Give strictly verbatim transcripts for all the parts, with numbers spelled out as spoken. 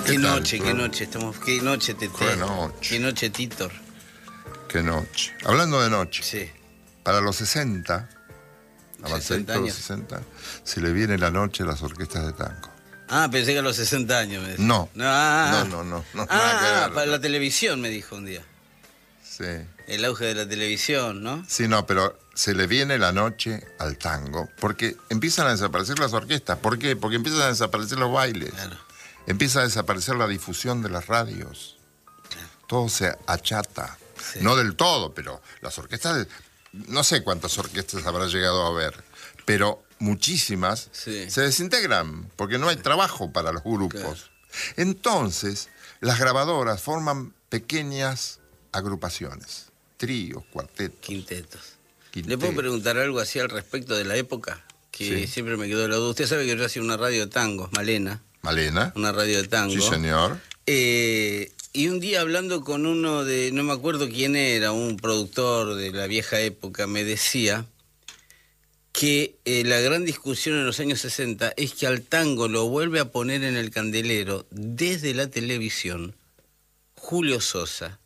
Qué noche, qué noche, estamos, qué noche, Tete. Qué noche. Qué noche, Titor. Qué noche. Hablando de noche. Sí. Para los sesenta, avanzaditos los sesenta, se le viene la noche a las orquestas de tango. Ah, pensé que a los sesenta años me decía. No. No, ah, no, no, no, no, ah, nada que ver. Para la televisión me dijo un día. Sí. El auge de la televisión, ¿no? Sí, no, pero se le viene la noche al tango porque empiezan a desaparecer las orquestas. ¿Por qué? Porque empiezan a desaparecer los bailes. Claro. Empieza a desaparecer la difusión de las radios. Claro. Todo se achata. Sí. No del todo, pero las orquestas... No sé cuántas orquestas habrá llegado a haber, pero muchísimas Sí. se desintegran porque no hay trabajo para los grupos. Claro. Entonces, las grabadoras forman pequeñas agrupaciones, tríos, cuartetos. Quintetos. Quintetos. ¿Le puedo preguntar algo así al respecto de la época? Que Sí. siempre me quedó la duda. Usted sabe que yo hacía una radio de tangos, Malena. Malena. Una radio de tango. Sí, señor. Eh, y un día hablando con uno de, no me acuerdo quién era, un productor de la vieja época, me decía que eh, la gran discusión en los años sesenta es que al tango lo vuelve a poner en el candelero desde la televisión Julio Sosa.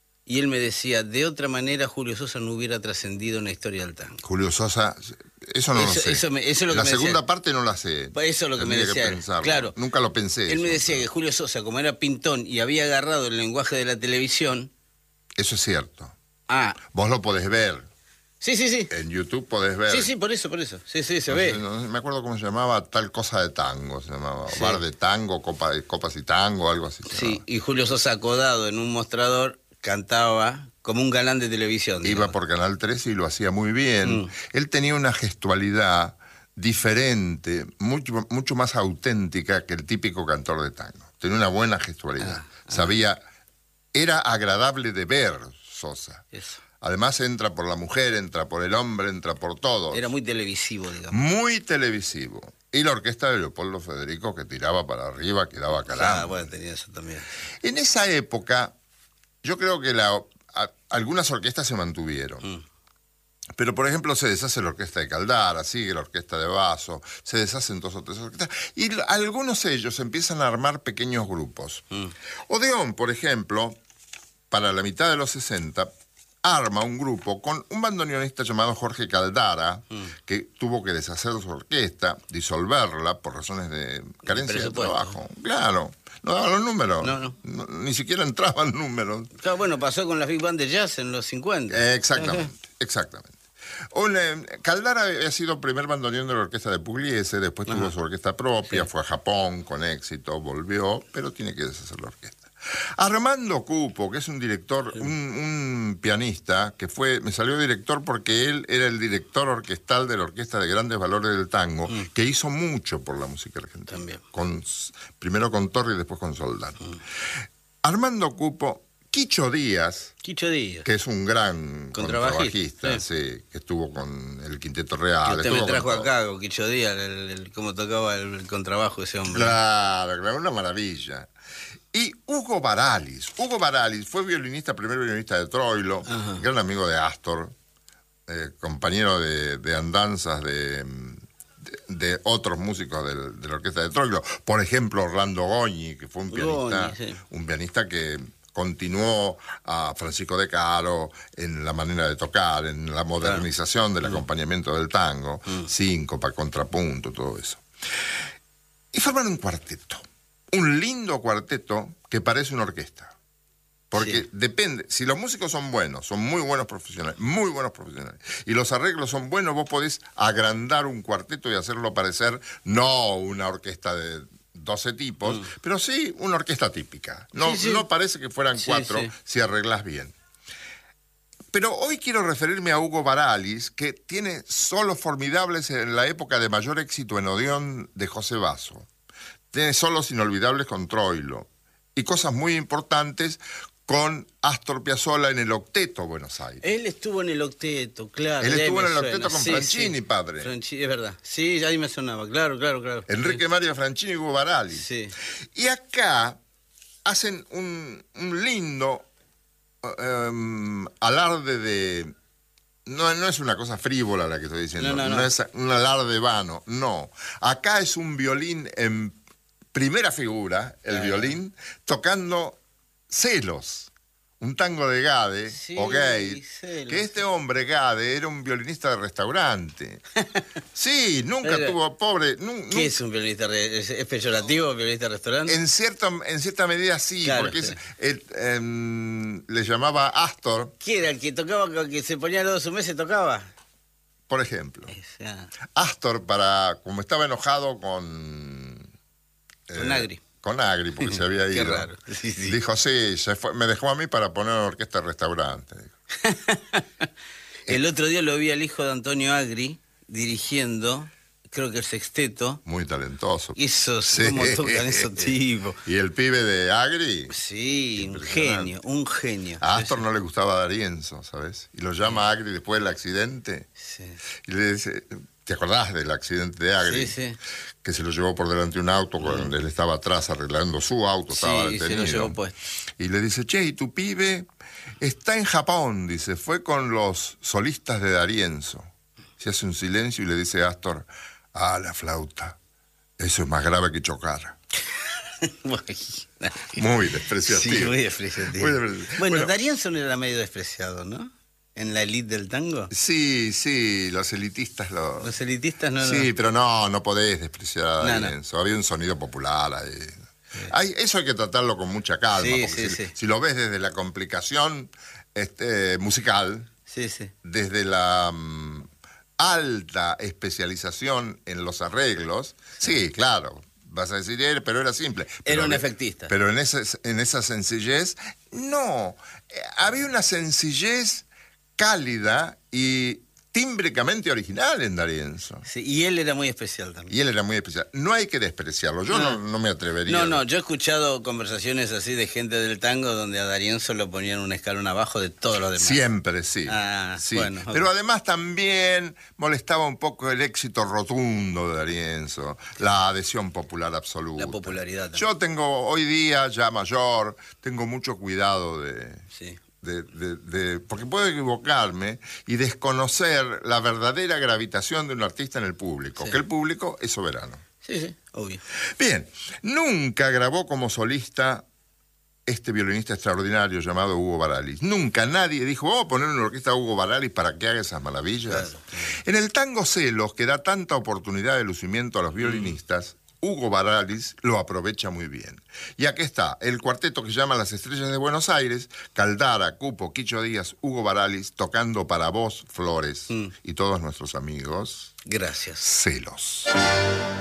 Y él me decía, de otra manera Julio Sosa no hubiera trascendido en la historia del tango. Julio Sosa, eso no Eso- lo sé. eso me- eso es lo que la me segunda decía. parte no la sé. Eso es lo que me Tendría decía él. pensarlo. Claro. Nunca lo pensé. Él me eso, decía pero que Julio Sosa, como era pintón y había agarrado el lenguaje de la televisión, Eso es cierto. ah, Vos lo podés ver. sí, sí, sí. En YouTube podés ver. Sí, sí, por eso, por eso. Sí, sí, se No ve. sé, no sé, me acuerdo cómo se llamaba, tal cosa de tango, se llamaba. Sí. Bar de tango, copa de copas y tango, algo así. se Sí, llamaba. y Julio Sosa acodado en un mostrador cantaba como un galán de televisión. Iba digamos. por Canal trece y lo hacía muy bien. Mm. Él tenía una gestualidad diferente, mucho, mucho más auténtica que el típico cantor de tango. Tenía una buena gestualidad. Ah, ah. Sabía, era agradable de ver, Sosa. Eso. Además entra por la mujer, entra por el hombre, entra por todo. Era muy televisivo, digamos. Muy televisivo. Y la orquesta de Leopoldo Federico que tiraba para arriba, que daba calambre. Ah, bueno, tenía eso también. En esa época, yo creo que la, a- algunas orquestas se mantuvieron. Mm. Pero, por ejemplo, se deshace la orquesta de Caldara, sigue la orquesta de Basso, se deshacen dos o tres orquestas. Y l- algunos de ellos empiezan a armar pequeños grupos. Mm. Odeón, por ejemplo, para la mitad de los sesenta, arma un grupo con un bandoneonista llamado Jorge Caldara, Mm. que tuvo que deshacer su orquesta, disolverla por razones de carencia de, presupuesto. trabajo. Claro, no daban los números. No, no. Ni siquiera entraban números. Claro, bueno, pasó con la Big Band de Jazz en los cincuenta. Eh, exactamente, exactamente. Un, eh, Caldara había sido primer bandoneón de la orquesta de Pugliese, después tuvo Ajá. su orquesta propia, Sí. fue a Japón con éxito, volvió, pero tiene que deshacer la orquesta. Armando Cupo, que es un director, un, un pianista, que fue, me salió director porque él era el director orquestal de la Orquesta de Grandes Valores del Tango, Mm. que hizo mucho por la música argentina. También. Con, primero con Torri y después con Soldán. Armando Cupo, Quicho Díaz, Quicho Díaz. que es un gran Contrabajista, contrabajista, sí, que estuvo con el Quinteto Real. Que usted me estuvo con trajo todo. acá con Quicho Díaz, el, el- cómo tocaba el, el contrabajo ese hombre. Claro, claro, una maravilla. Y Hugo Baralis. Hugo Baralis fue violinista, primer violinista de Troilo, Ajá. gran amigo de Astor, eh, compañero de, de andanzas de, de, de otros músicos del- de la orquesta de Troilo. Por ejemplo, Orlando Goñi, que fue un pianista, Goñi, sí. un pianista que continuó a Francisco De Caro en la manera de tocar, en la modernización del acompañamiento del tango, síncopa, contrapunto, todo eso. Y forman un cuarteto, un lindo cuarteto que parece una orquesta. Porque Sí. depende, si los músicos son buenos, son muy buenos profesionales, muy buenos profesionales, y los arreglos son buenos, vos podés agrandar un cuarteto y hacerlo parecer no una orquesta de doce tipos, pero sí una orquesta típica. No, Sí, sí. no parece que fueran Sí, cuatro sí. si arreglás bien. Pero hoy quiero referirme a Hugo Baralis, que tiene solos formidables en la época de mayor éxito en Odeón de José Basso. Tiene solos inolvidables con Troilo. Y cosas muy importantes con Astor Piazzolla en el Octeto Buenos Aires. Él estuvo en el octeto, claro. Él ya estuvo me en el suena. octeto con Sí, Franchini, sí. padre. Franchini, es verdad. Sí, ahí me sonaba, claro, claro, claro. Enrique Mario Franchini y Hugo Baralis. Sí. Y acá hacen un, un lindo um, alarde de... No, no es una cosa frívola la que estoy diciendo, No, no, no, no. es un alarde vano, no. Acá es un violín en primera figura, el Ah. violín, tocando Celos, un tango de Gade, Sí, o Gade, Celos. que este hombre, Gade, era un violinista de restaurante. Sí, nunca Era- tuvo, pobre... nu- ¿Qué nu- es un violinista? re- ¿Es, es peyorativo violinista de restaurante? En cierta, en cierta medida sí, Claro, porque sí. es- el, em, le llamaba Astor, ¿Qué era? ¿El que tocaba, que se ponía los dos su mes y tocaba? por ejemplo. Ese, ah, Astor, para como estaba enojado con... Con Agri. Con Agri, porque se había Qué ido. raro. Sí, sí. Dijo, sí, se fue, me dejó a mí para poner una orquesta de restaurante. dijo. El otro día lo vi al hijo de Antonio Agri dirigiendo, creo que el sexteto. Muy talentoso. Esos, Sí. ¿cómo tocan esos tipos? Y el pibe de Agri, Sí, un Impresionante. genio, un genio. a Astor Sí, no le gustaba D'Arienzo, ¿sabes? Y lo llama a Agri después del accidente. sí. Y le dice, ¿te acordás del accidente de Agri? Sí, sí. Que se lo llevó por delante de un auto cuando él estaba atrás arreglando su auto, estaba Sí, se detenido. lo llevó puesto. Y le dice, che, ¿y tu pibe? Está en Japón, dice, fue con los solistas de D'Arienzo. Se hace un silencio y le dice a Astor, ah, la flauta, eso es más grave que chocar. Muy despreciativo. Sí, muy despreciativo. Muy despreciativo. Bueno, Bueno. D'Arienzo no era medio despreciado, ¿no? En la elite del tango. Sí, sí, los elitistas lo... Los elitistas no... Sí, pero no, no podés despreciar a No, no. D'Arienzo. Había un sonido popular ahí. Hay- eso hay que tratarlo con mucha calma, Sí, porque sí, si, sí. si lo ves desde la complicación este, musical, Sí, sí. desde la mm, alta especialización en los arreglos, sí, claro, vas a decir, "Eh, pero era simple. Pero un ve- efectista. Pero en, ese, en esa sencillez, no. Eh, había una sencillez cálida y tímbricamente original en D'Arienzo. Sí, y él era muy especial también. Y él era muy especial. No hay que despreciarlo. Yo no, No. no me atrevería. No, no, yo he escuchado conversaciones así de gente del tango donde a D'Arienzo lo ponían un escalón abajo de todos los demás. Siempre, sí. Ah, sí. bueno, ok. Pero además también molestaba un poco el éxito rotundo de D'Arienzo, la adhesión popular absoluta. La popularidad también. Yo tengo, hoy día, ya mayor, tengo mucho cuidado de... Sí. De, de- de- porque puedo equivocarme y desconocer la verdadera gravitación de un artista en el público, Sí. que el público es soberano. Sí, sí, obvio. Bien, nunca grabó como solista este violinista extraordinario llamado Hugo Baralis. Nunca nadie dijo, vamos a poner una orquesta a Hugo Baralis para que haga esas maravillas. Claro. En el tango Celos, que da tanta oportunidad de lucimiento a los violinistas, Hugo Baralis lo aprovecha muy bien. Y aquí está, el cuarteto que se llama Las Estrellas de Buenos Aires, Caldara, Cupo, Quicho Díaz, Hugo Baralis, tocando para vos, Flores, Mm. y todos nuestros amigos, Gracias. Celos.